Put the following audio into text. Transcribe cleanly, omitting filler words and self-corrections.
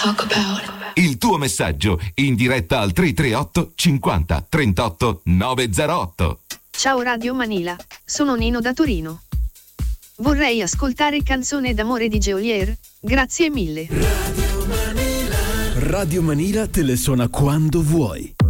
Il tuo messaggio in diretta al 338 50 38 908. Ciao Radio Manila, sono Nino da Torino. Vorrei ascoltare Canzone d'amore di Geolier, grazie mille. Radio Manila te le suona quando vuoi.